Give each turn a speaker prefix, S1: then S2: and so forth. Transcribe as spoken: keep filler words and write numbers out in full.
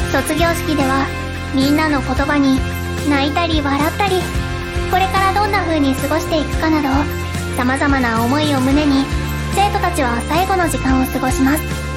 S1: 卒業式ではみんなの言葉に泣いたり笑ったり、これからどんな風に過ごしていくかなど様々な思いを胸に生徒たちは最後の時間を過ごします。